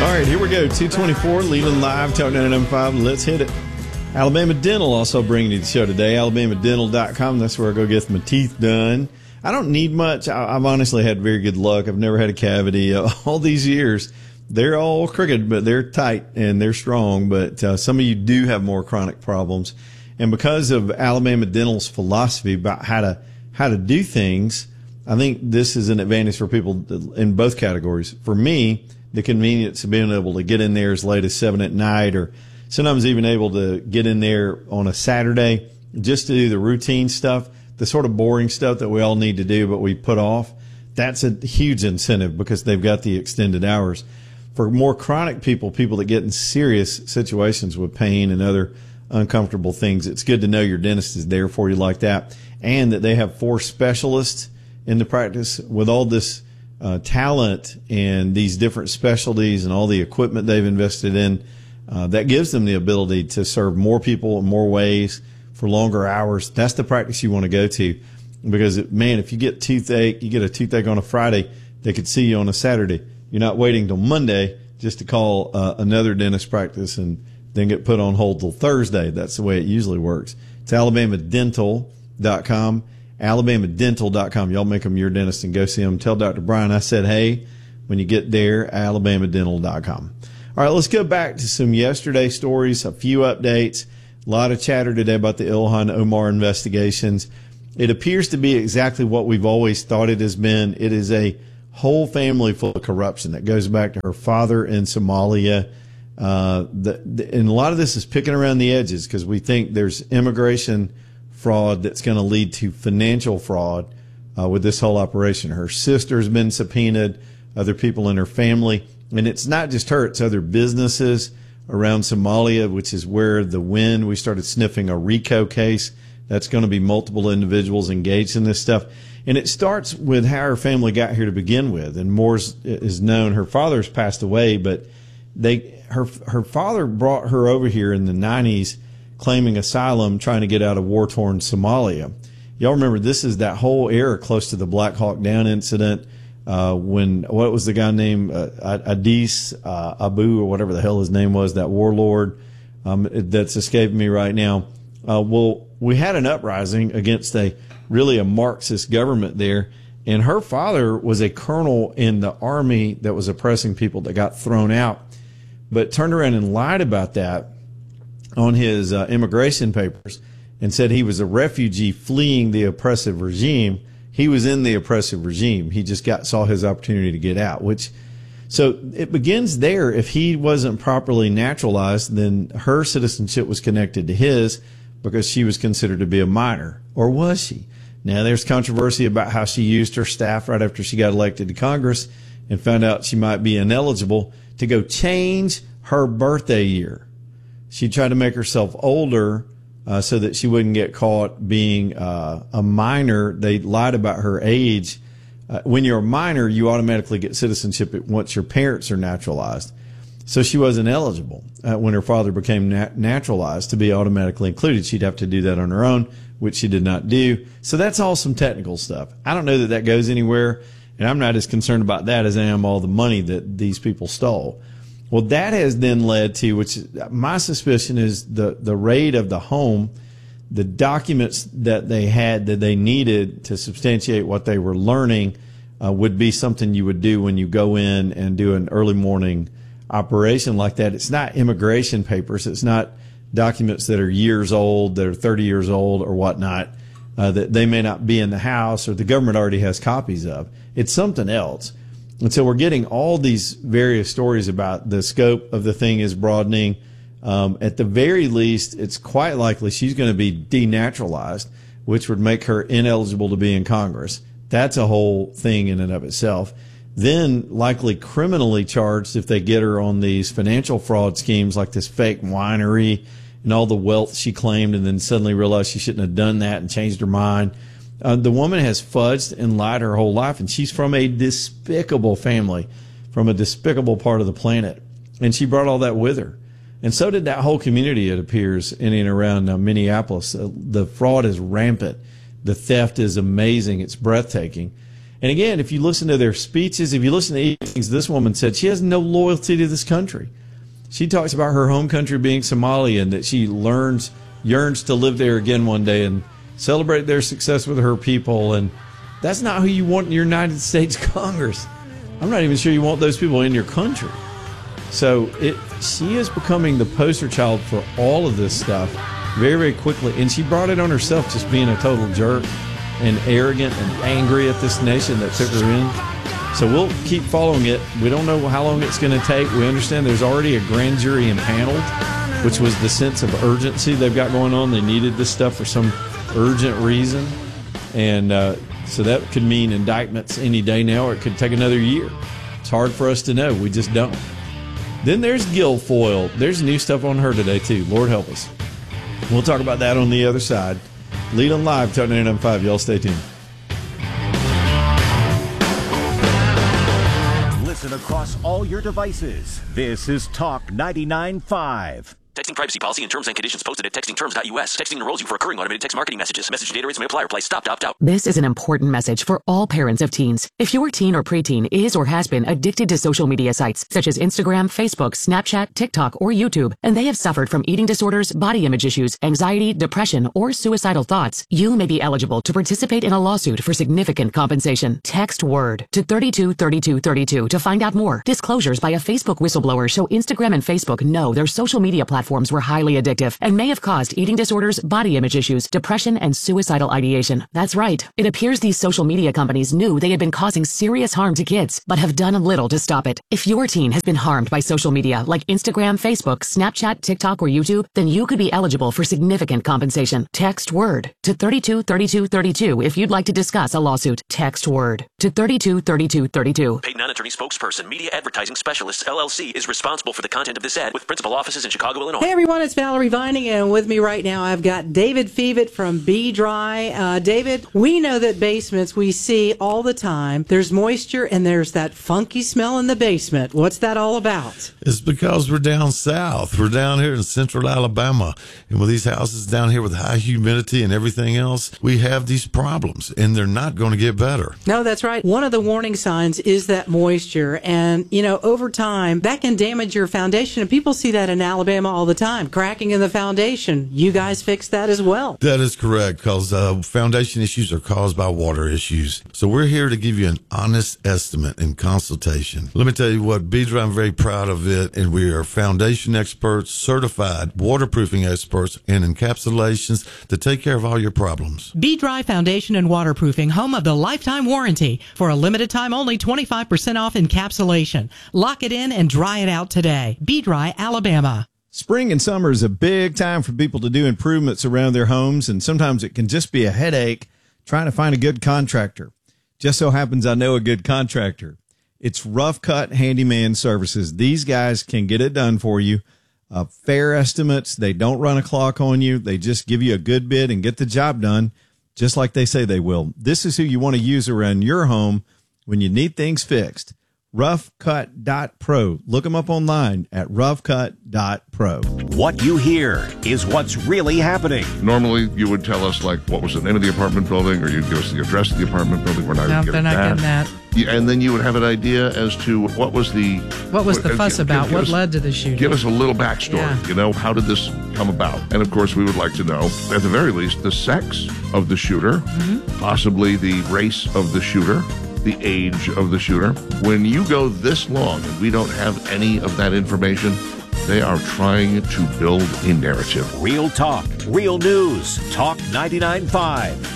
All right, here we go. 224, Leland Live, Talk 99.5. Let's hit it. Alabama Dental also bringing you the show today. AlabamaDental.com. That's where I go get my teeth done. I don't need much. I've honestly had very good luck. I've never had a cavity all these years. They're all crooked, but they're tight and they're strong. But some of you do have more chronic problems. And because of Alabama Dental's philosophy about how to do things, I think this is an advantage for people in both categories. For me, the convenience of being able to get in there as late as 7 at night, or sometimes even able to get in there on a Saturday just to do the routine stuff, the sort of boring stuff that we all need to do but we put off. That's a huge incentive because they've got the extended hours. For more chronic people that get in serious situations with pain and other uncomfortable things, it's good to know your dentist is there for you like that, and that they have 4 specialists in the practice with all this talent and these different specialties and all the equipment they've invested in. That gives them the ability to serve more people in more ways for longer hours. That's the practice you want to go to, because, if you get toothache, you get a toothache on a Friday, they could see you on a Saturday. You're not waiting till Monday just to call another dentist practice and then get put on hold till Thursday. That's the way it usually works. It's AlabamaDental.com. AlabamaDental.com. Y'all make them your dentist and go see them. Tell Dr. Brian I said hey when you get there, AlabamaDental.com. All right, let's go back to some yesterday stories, a few updates. A lot of chatter today about the Ilhan Omar investigations. It appears to be exactly what we've always thought it has been. It is a whole family full of corruption that goes back to her father in Somalia. And a lot of this is picking around the edges because we think there's immigration fraud that's going to lead to financial fraud with this whole operation. Her sister's been subpoenaed, other people in her family. And it's not just her, it's other businesses around Somalia, which is where we started sniffing a RICO case. That's going to be multiple individuals engaged in this stuff. And it starts with how her family got here to begin with. And more is known. Her father's passed away, but her father brought her over here in the 90s claiming asylum, trying to get out of war-torn Somalia. Y'all remember this is that whole era close to the Black Hawk Down incident. What was the guy named Addis Abu or whatever the hell his name was, that warlord that's escaped me right now. We had an uprising against a Marxist government there, and her father was a colonel in the army that was oppressing people that got thrown out, but turned around and lied about that on his immigration papers and said he was a refugee fleeing the oppressive regime. He was in the oppressive regime. He just saw his opportunity to get out, so it begins there. If he wasn't properly naturalized, then her citizenship was connected to his because she was considered to be a minor. Or was she? Now, there's controversy about how she used her staff right after she got elected to Congress and found out she might be ineligible to go change her birthday year. She tried to make herself older so that she wouldn't get caught being a minor. They lied about her age. When you're a minor, you automatically get citizenship once your parents are naturalized. So she wasn't eligible when her father became naturalized to be automatically included. She'd have to do that on her own, which she did not do. So that's all some technical stuff. I don't know that goes anywhere, and I'm not as concerned about that as I am all the money that these people stole. Well, that has then led to, which my suspicion is the raid of the home, the documents that they had that they needed to substantiate what they were learning would be something you would do when you go in and do an early morning operation like that. It's not immigration papers. It's not documents that are years old, that are 30 years old or whatnot, that they may not be in the house or the government already has copies of. It's something else. And so we're getting all these various stories about the scope of the thing is broadening. At the very least, it's quite likely she's going to be denaturalized, which would make her ineligible to be in Congress. That's a whole thing in and of itself. Then likely criminally charged if they get her on these financial fraud schemes like this fake winery and all the wealth she claimed and then suddenly realized she shouldn't have done that and changed her mind. The woman has fudged and lied her whole life, and she's from a despicable family, from a despicable part of the planet. And she brought all that with her. And so did that whole community, it appears, in and around Minneapolis. The fraud is rampant. The theft is amazing. It's breathtaking. And again, if you listen to their speeches, if you listen to things this woman said, she has no loyalty to this country. She talks about her home country being Somalia and that she yearns to live there again one day and celebrate their success with her people. And that's not who you want in your United States Congress. I'm not even sure you want those people in your country. So she is becoming the poster child for all of this stuff very, very quickly. And she brought it on herself, just being a total jerk and arrogant and angry at this nation that took her in. So we'll keep following it. We don't know how long it's going to take. We understand there's already a grand jury impaneled, which was the sense of urgency they've got going on. They needed this stuff for some urgent reason. And so that could mean indictments any day now, or it could take another year. It's hard for us to know. We just don't. Then there's Guilfoyle. There's new stuff on her today, too. Lord help us. We'll talk about that on the other side. Lead on Live, Talk 99.5. Y'all stay tuned. Listen across all your devices. This is Talk 99.5. Texting privacy policy and terms and conditions posted at textingterms.us. Texting enrolls you for recurring automated text marketing messages. Message data rates may apply. Reply stop to opt out. This is an important message for all parents of teens. If your teen or preteen is or has been addicted to social media sites such as Instagram, Facebook, Snapchat, TikTok, or YouTube, and they have suffered from eating disorders, body image issues, anxiety, depression, or suicidal thoughts, you may be eligible to participate in a lawsuit for significant compensation. Text WORD to 323232 to find out more. Disclosures by a Facebook whistleblower show Instagram and Facebook know their social media platforms were highly addictive and may have caused eating disorders, body image issues, depression, and suicidal ideation. That's right. It appears these social media companies knew they had been causing serious harm to kids, but have done little to stop it. If your teen has been harmed by social media like Instagram, Facebook, Snapchat, TikTok, or YouTube, then you could be eligible for significant compensation. Text WORD to 323232 if you'd like to discuss a lawsuit. Text WORD to 323232. Paid non-attorney spokesperson, Media Advertising Specialists, LLC, is responsible for the content of this ad with principal offices in Chicago, Illinois. Hey everyone, it's Valerie Vining, and with me right now I've got David Fevitt from B-Dry. David, we know that basements we see all the time, there's moisture and there's that funky smell in the basement. What's that all about? It's because we're down south. We're down here in central Alabama. And with these houses down here with high humidity and everything else, we have these problems, and they're not going to get better. No, that's right. One of the warning signs is that moisture. And, over time, that can damage your foundation. And people see that in Alabama all the time, cracking in the foundation. You guys fix that as well. That is correct, because foundation issues are caused by water issues. So we're here to give you an honest estimate and consultation. Let me tell you what, B-Dry, I'm very proud of it, and we are foundation experts, certified waterproofing experts, and encapsulations to take care of all your problems. B-Dry Foundation and Waterproofing, home of the lifetime warranty. For a limited time only, 25% off encapsulation. Lock it in and dry it out today. B-Dry, Alabama. Spring and summer is a big time for people to do improvements around their homes, and sometimes it can just be a headache trying to find a good contractor. Just so happens I know a good contractor. It's Rough Cut Handyman Services. These guys can get it done for you. Fair estimates. They don't run a clock on you. They just give you a good bid and get the job done just like they say they will. This is who you want to use around your home when you need things fixed. roughcut.pro. Look them up online at roughcut.pro. What you hear is what's really happening. Normally, you would tell us, what was the name of the apartment building, or you'd give us the address of the apartment building. We're not No, getting they're not that. getting that. Yeah, and then you would have an idea as to what was the fuss about? What led to the shooting? Give us a little backstory. Yeah. How did this come about? And of course, we would like to know, at the very least, the sex of the shooter, possibly the race of the shooter, the age of the shooter. When you go this long and we don't have any of that information, they are trying to build a narrative. Real talk, real news. Talk 99.5.